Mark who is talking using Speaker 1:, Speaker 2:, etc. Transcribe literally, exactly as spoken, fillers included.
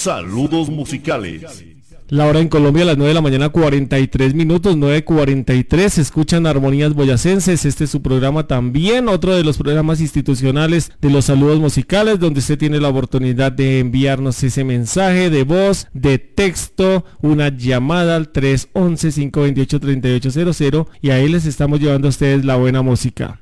Speaker 1: Saludos musicales.
Speaker 2: La hora en Colombia a las nueve de la mañana, cuarenta y tres minutos, nueve cuarenta y tres, se escuchan Armonías Boyacenses. Este es su programa también, otro de los programas institucionales de los saludos musicales, donde usted tiene la oportunidad de enviarnos ese mensaje de voz, de texto, una llamada al tres once, cinco veintiocho, treinta y ocho cero cero, y ahí les estamos llevando a ustedes la buena música.